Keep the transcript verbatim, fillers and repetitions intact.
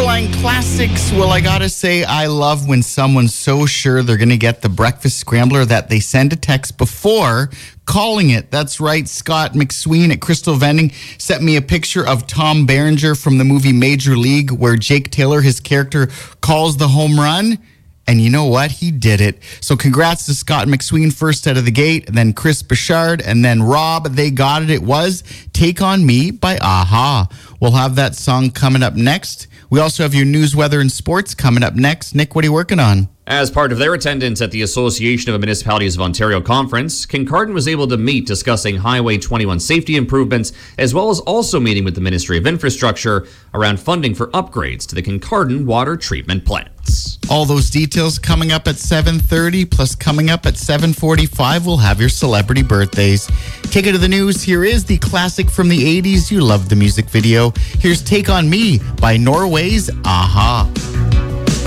Borderline Classics. Well, I gotta say, I love when someone's so sure they're gonna get the breakfast scrambler that they send a text before calling it. That's right. Scott McSween at Crystal Vending sent me a picture of Tom Berenger from the movie Major League, where Jake Taylor, his character, calls the home run. And you know what? He did it. So congrats to Scott McSween first out of the gate, and then Chris Bouchard, and then Rob. They got it. It was Take On Me by Aha. We'll have that song coming up next. We also have your news, weather, and sports coming up next. Nick, what are you working on? As part of their attendance at the Association of Municipalities of Ontario conference, Kincardine was able to meet discussing Highway twenty-one safety improvements, as well as also meeting with the Ministry of Infrastructure around funding for upgrades to the Kincardine water treatment plants. All those details coming up at seven thirty, plus coming up at seven forty-five, we'll have your celebrity birthdays. Take it to the news. Here is the classic from the eighties. You loved the music video. Here's Take On Me by Norway's Aha.